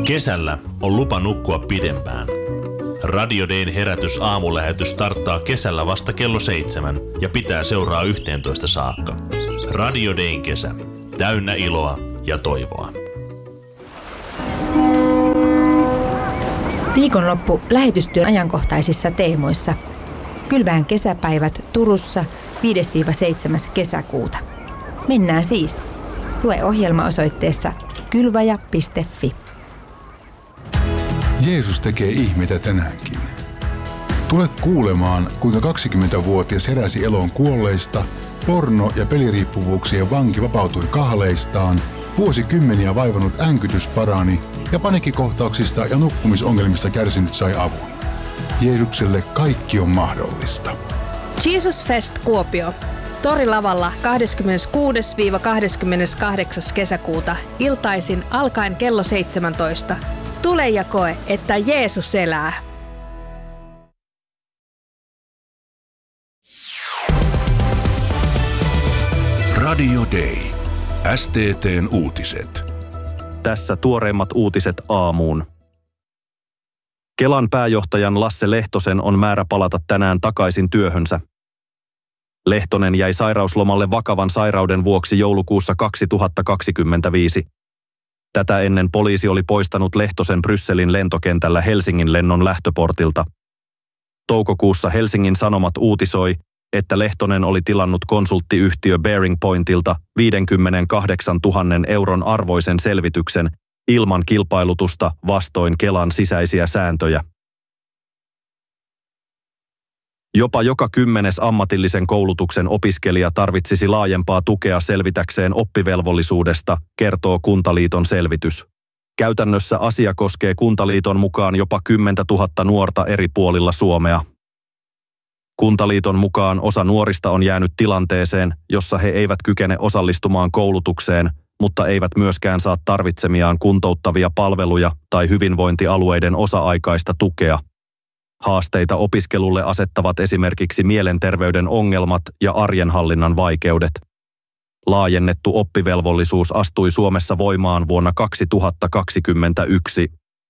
Kesällä on lupa nukkua pidempään. Radio Dayn herätys aamulähetys starttaa kesällä vasta kello 7 ja pitää seuraa 11 saakka. Radio Dayn kesä. Täynnä iloa ja toivoa. Viikonloppu lähetystyön ajankohtaisissa teemoissa. Kylvään kesäpäivät Turussa 5-7. kesäkuuta. Mennään siis. Lue ohjelma osoitteessa kylvaja.fi. Jeesus tekee ihmeitä tänäänkin. Tule kuulemaan, kuinka 20-vuotias heräsi eloon kuolleista, porno- ja peliriippuvuuksien vanki vapautui kahleistaan, vuosikymmeniä vaivannut änkytys parani ja paniikkikohtauksista ja nukkumisongelmista kärsinyt sai avun. Jeesukselle kaikki on mahdollista. Jesus Fest Kuopio. Torilavalla 26-28. kesäkuuta iltaisin alkaen kello 17. Tule ja koe, että Jeesus elää. Radio Day. STT:n uutiset. Tässä tuoreimmat uutiset aamuun. Kelan pääjohtajan Lasse Lehtosen on määrä palata tänään takaisin työhönsä. Lehtonen jäi sairauslomalle vakavan sairauden vuoksi joulukuussa 2025. Tätä ennen poliisi oli poistanut Lehtosen Brysselin lentokentällä Helsingin lennon lähtöportilta. Toukokuussa Helsingin Sanomat uutisoi, että Lehtonen oli tilannut konsulttiyhtiö Bearing Pointilta 58 000 euron arvoisen selvityksen ilman kilpailutusta vastoin Kelan sisäisiä sääntöjä. Jopa joka 10. ammatillisen koulutuksen opiskelija tarvitsisi laajempaa tukea selvitäkseen oppivelvollisuudesta, kertoo Kuntaliiton selvitys. Käytännössä asia koskee Kuntaliiton mukaan jopa 10 000 nuorta eri puolilla Suomea. Kuntaliiton mukaan osa nuorista on jäänyt tilanteeseen, jossa he eivät kykene osallistumaan koulutukseen, mutta eivät myöskään saa tarvitsemiaan kuntouttavia palveluja tai hyvinvointialueiden osa-aikaista tukea. Haasteita opiskelulle asettavat esimerkiksi mielenterveyden ongelmat ja arjenhallinnan vaikeudet. Laajennettu oppivelvollisuus astui Suomessa voimaan vuonna 2021.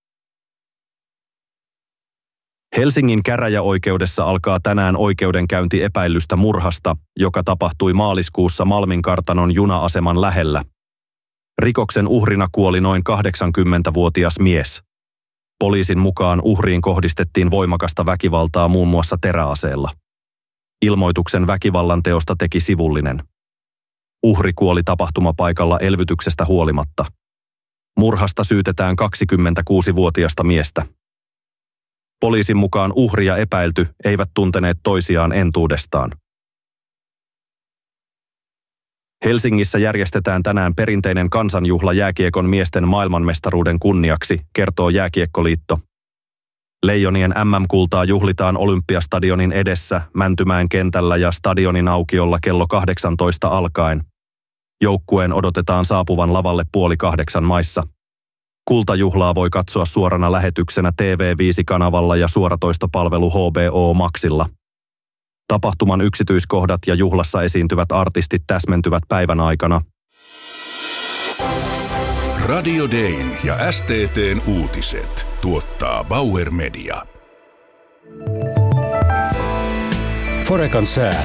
Helsingin käräjäoikeudessa alkaa tänään oikeudenkäynti epäillystä murhasta, joka tapahtui maaliskuussa Malminkartanon juna-aseman lähellä. Rikoksen uhrina kuoli noin 80-vuotias mies. Poliisin mukaan uhriin kohdistettiin voimakasta väkivaltaa muun muassa teräaseella. Ilmoituksen väkivallan teosta teki sivullinen. Uhri kuoli tapahtumapaikalla elvytyksestä huolimatta. Murhasta syytetään 26-vuotiasta miestä. Poliisin mukaan uhri ja epäilty eivät tunteneet toisiaan entuudestaan. Helsingissä järjestetään tänään perinteinen kansanjuhla jääkiekon miesten maailmanmestaruuden kunniaksi, kertoo Jääkiekkoliitto. Leijonien MM-kultaa juhlitaan Olympiastadionin edessä, Mäntymäen kentällä ja stadionin aukiolla kello 18 alkaen. Joukkueen odotetaan saapuvan lavalle 7:30 maissa. Kultajuhlaa voi katsoa suorana lähetyksenä TV5-kanavalla ja suoratoistopalvelu HBO Maxilla. Tapahtuman yksityiskohdat ja juhlassa esiintyvät artistit täsmentyvät päivän aikana. Radio Dayn ja STT:n uutiset tuottaa Bauer Media. Forekan sää.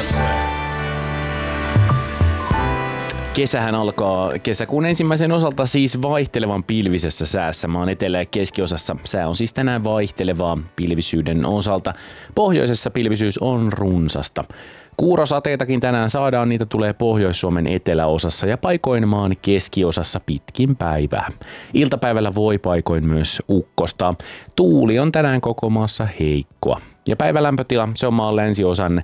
Kesähän alkaa kesäkuun ensimmäisen osalta siis vaihtelevan pilvisessä säässä. Maan etelä- ja keskiosassa sää on siis tänään vaihtelevaa pilvisyyden osalta. Pohjoisessa pilvisyys on runsasta. Kuurosateitakin tänään saadaan, niitä tulee Pohjois-Suomen eteläosassa ja paikoin maan keskiosassa pitkin päivää. Iltapäivällä voi paikoin myös ukkostaa. Tuuli on tänään koko maassa heikkoa. Ja päivälämpötila, se on maan länsiosan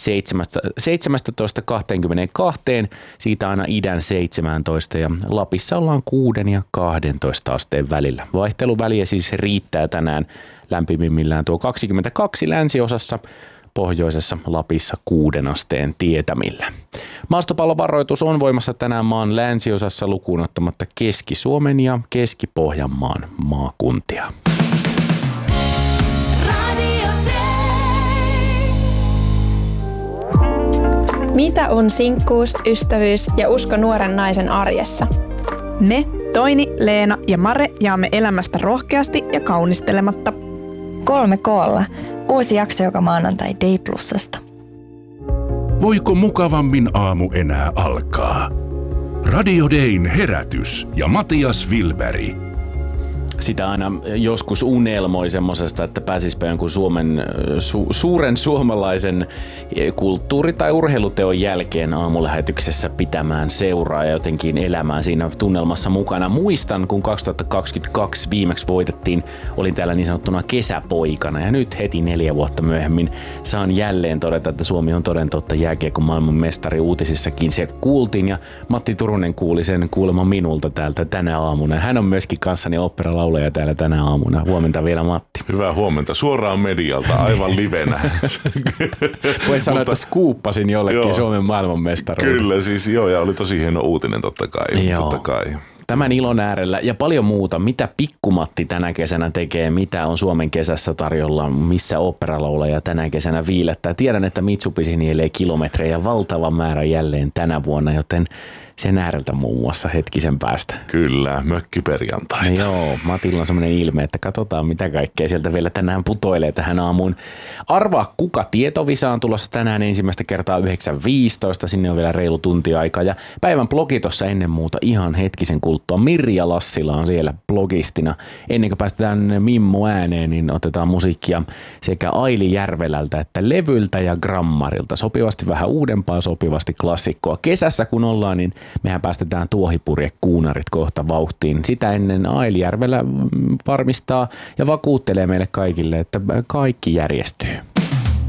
17-22, siitä aina idän 17 ja Lapissa ollaan 6 ja 12 asteen välillä. Vaihteluväliä siis riittää tänään lämpimimmillään tuo 22 länsiosassa, pohjoisessa Lapissa 6 asteen tietämillä. Maastopallovaroitus on voimassa tänään maan länsiosassa lukuun ottamatta Keski-Suomen ja Keski-Pohjanmaan maakuntia. Mitä on sinkkuus, ystävyys ja usko nuoren naisen arjessa? Me Toini, Leena ja Mare jaamme elämästä rohkeasti ja kaunistelematta. 3K:lla. Uusi jakso joka maanantai Day Plusasta. Voiko mukavammin aamu enää alkaa? Radio Dayn herätys ja Matias Wilberg. Sitä aina joskus unelmoi semmosesta, että pääsispä jonkun Suomen suuren suomalaisen kulttuuri- tai urheiluteon jälkeen aamulähetyksessä pitämään seuraa ja jotenkin elämään siinä tunnelmassa mukana. Muistan, kun 2022 viimeksi voitettiin, olin täällä niin sanottuna kesäpoikana ja nyt heti 4 vuotta myöhemmin saan jälleen todeta, että Suomi on toden totta jääkiekon maailman mestari. Uutisissakin se kuultiin ja Matti Turunen kuuli sen kuulemma minulta täältä tänä aamuna. Hän on myöskin kanssani oopperalaulaja täällä tänä aamuna. Huomenta vielä, Matti. Hyvää huomenta. Suoraan medialta, aivan livenä. Voi sanoa, että skuuppasin jollekin Suomen maailmanmestaruuden. Kyllä, siis joo, ja oli tosi hieno uutinen totta kai. Tämän ilon äärellä ja paljon muuta. Mitä Pikkumatti tänä kesänä tekee, mitä on Suomen kesässä tarjolla, missä oopperalaulaja tänä kesänä viilettää. Tiedän, että Mitsubishi nielee kilometrejä valtava määrä jälleen tänä vuonna, joten sen ääreltä muun muassa hetkisen päästä. Kyllä, mökkiperjantaita. Joo, Matilla on semmoinen ilme, että katsotaan mitä kaikkea sieltä vielä tänään putoilee tähän aamuun. Arvaa kuka tietovisa on tulossa tänään ensimmäistä kertaa 9.15, sinne on vielä reilu tunti aikaa. Ja päivän blogi tuossa ennen muuta ihan hetkisen kuluttua. Mirja Lassila on siellä blogistina. Ennen kuin päästetään Mimmu ääneen, niin otetaan musiikkia sekä Aili Järvelältä että Levyltä ja Grammarilta. Sopivasti vähän uudempaa, sopivasti klassikkoa. Kesässä kun ollaan, niin mehän päästetään tuohipurjekuunarit kohta vauhtiin. Sitä ennen Aili Järvelä varmistaa ja vakuuttelee meille kaikille, että kaikki järjestyy.